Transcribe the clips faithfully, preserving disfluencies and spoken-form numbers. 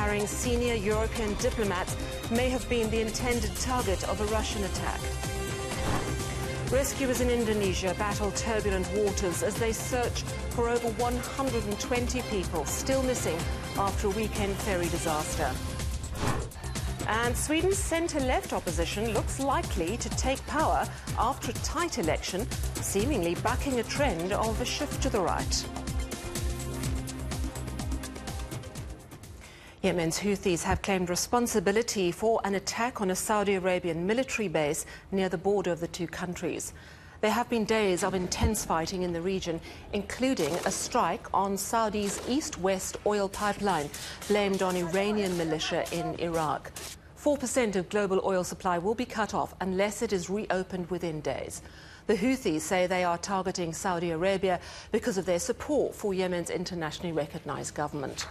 carrying senior European diplomats may have been the intended target of a Russian attack. Rescuers in Indonesia battle turbulent waters as they search for over one hundred twenty people still missing after a weekend ferry disaster. And Sweden's centre-left opposition looks likely to take power after a tight election, seemingly backing a trend of a shift to the right. Yemen's Houthis have claimed responsibility for an attack on a Saudi Arabian military base near the border of the two countries. There have been days of intense fighting in the region, including a strike on Saudi's east-west oil pipeline, blamed on Iranian militia in Iraq. four percent of global oil supply will be cut off unless it is reopened within days. The Houthis say they are targeting Saudi Arabia because of their support for Yemen's internationally recognized government.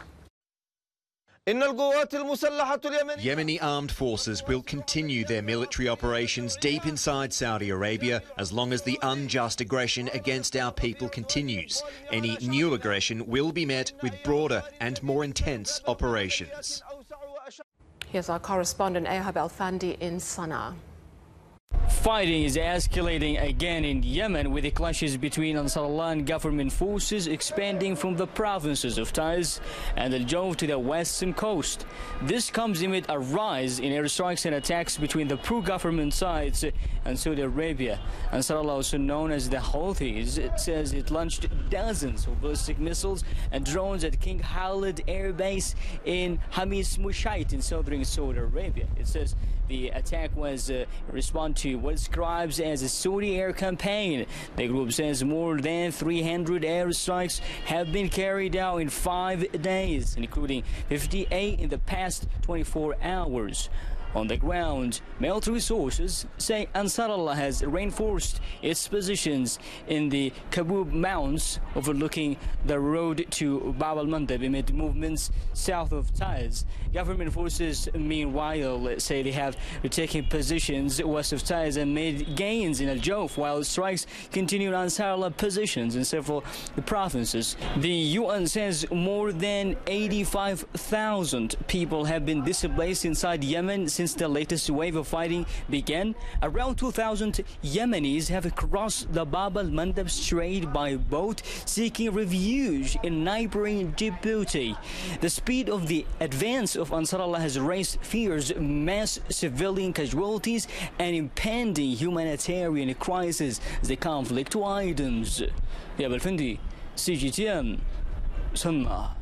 Yemeni armed forces will continue their military operations deep inside Saudi Arabia as long as the unjust aggression against our people continues. Any new aggression will be met with broader and more intense operations. Here's our correspondent Ahab Al-Fandi in Sana'a. Fighting is escalating again in Yemen, with the clashes between Ansarullah and government forces expanding from the provinces of Taiz and Al-Jawf to the western coast. This comes amid a rise in airstrikes and attacks between the pro-government sides and Saudi Arabia. Ansarullah, also known as the Houthis, it says it launched dozens of ballistic missiles and drones at King Khalid Air Base in Hamis Mushait in southern Saudi Arabia. It says the attack was uh, in response to what it describes as a Saudi air campaign. The group says more than three hundred airstrikes have been carried out in five days, including fifty-eight in the past twenty-four hours. On the ground, military sources say Ansarullah has reinforced its positions in the Kabub Mountains overlooking the road to Bab al-Mandab amid movements south of Taiz. Government forces, meanwhile, say they have taken positions west of Taiz and made gains in Al-Jawf, while strikes continue on Ansarullah positions in several provinces. The U N says more than eighty-five thousand people have been displaced inside Yemen since Since the latest wave of fighting began. Around two thousand Yemenis have crossed the Bab al-Mandab Strait by boat, seeking refuge in neighboring Djibouti. The speed of the advance of Ansarullah has raised fears, mass civilian casualties, and impending humanitarian crisis as the conflict widens. Ahab Al-Fandi, C G T N, Sana'a.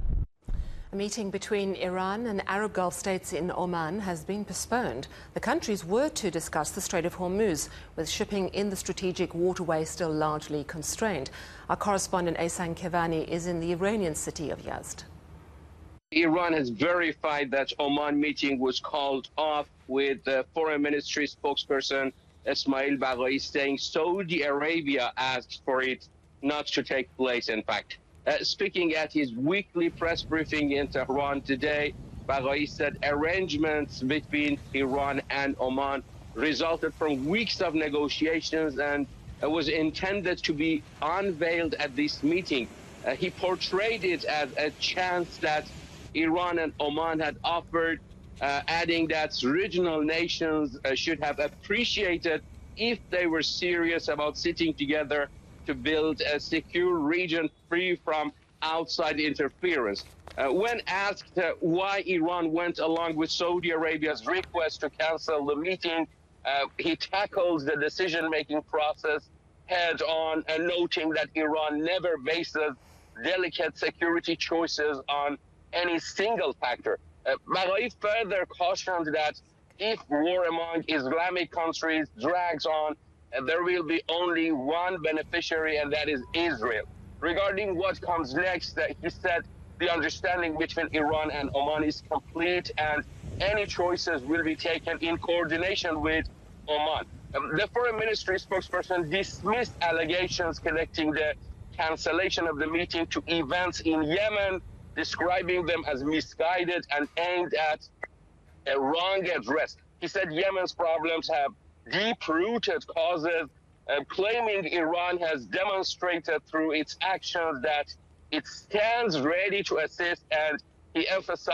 A meeting between Iran and Arab Gulf states in Oman has been postponed. The countries were to discuss the Strait of Hormuz, with shipping in the strategic waterway still largely constrained. Our correspondent Ehsan Kevani is in the Iranian city of Yazd. Iran has verified that Oman meeting was called off, with the foreign ministry spokesperson Ismail Baghai saying Saudi Arabia asked for it not to take place, in fact. Uh, speaking at his weekly press briefing in Tehran today, Baghai said arrangements between Iran and Oman resulted from weeks of negotiations and uh, was intended to be unveiled at this meeting. Uh, he portrayed it as a chance that Iran and Oman had offered, uh, adding that regional nations uh, should have appreciated if they were serious about sitting together to build a secure region free from outside interference. Uh, when asked uh, why Iran went along with Saudi Arabia's request to cancel the meeting, uh, he tackles the decision-making process head-on, and noting that Iran never bases delicate security choices on any single factor. Uh, Baghai further cautioned that if war among Islamic countries drags on, Uh, there will be only one beneficiary, and that is Israel. Regarding what comes next, uh, he said the understanding between Iran and Oman is complete, and any choices will be taken in coordination with Oman. Um, the foreign ministry spokesperson dismissed allegations connecting the cancellation of the meeting to events in Yemen, describing them as misguided and aimed at a wrong address. He said Yemen's problems have deep-rooted causes, uh, claiming Iran has demonstrated through its actions that it stands ready to assist, and he emphasized